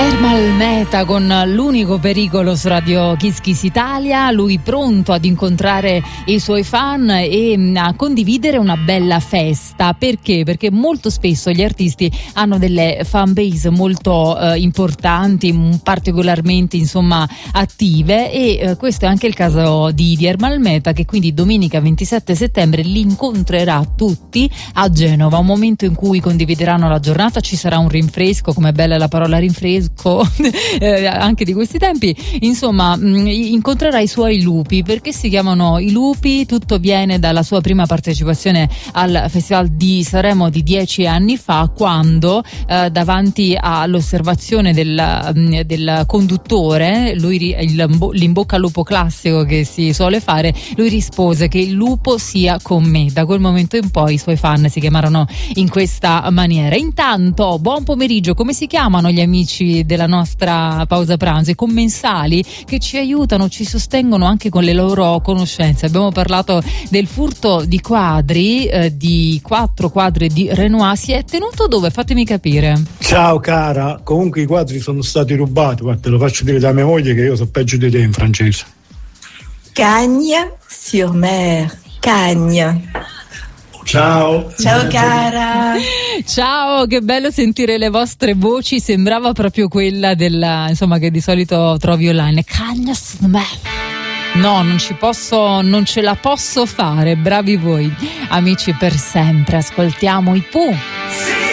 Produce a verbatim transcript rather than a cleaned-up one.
Ermal Meta con L'unico pericolo su Radio Kiss Kiss Italia, lui pronto ad incontrare i suoi fan e a condividere una bella festa. Perché? Perché molto spesso gli artisti hanno delle fan base molto eh, importanti, particolarmente insomma attive, e eh, questo è anche il caso di, di Ermal Meta, che quindi domenica ventisette settembre li incontrerà tutti a Genova, un momento in cui condivideranno la giornata, ci sarà un rinfresco, come è bella la parola rinfresco eh, anche di questi tempi, insomma mh, incontrerà i suoi lupi. Perché si chiamano i lupi? Tutto viene dalla sua prima partecipazione al Festival di Sanremo di dieci anni fa, quando eh, davanti all'osservazione del, mh, del conduttore, lui il, l'imbocca al lupo classico che si suole fare, lui rispose che il lupo sia con me. Da quel momento in poi i suoi fan si chiamarono in questa maniera. Intanto buon pomeriggio, come si chiamano gli amici della nostra pausa pranzo, i commensali che ci aiutano, ci sostengono anche con le loro conoscenze? Abbiamo parlato del furto di quadri, eh, di quattro quadri di Renoir. Si è tenuto dove? Fatemi capire. Ciao cara, comunque i quadri sono stati rubati, guarda, te lo faccio dire da mia moglie che io so peggio di te in francese. Cagnes-sur-Mer, Cagnes. Ciao. Ciao cara. Ciao, che bello sentire le vostre voci, sembrava proprio quella della, insomma, che di solito trovi online. Cagnes. No, non ci posso, non ce la posso fare, bravi voi. Amici per sempre, ascoltiamo i Pooh.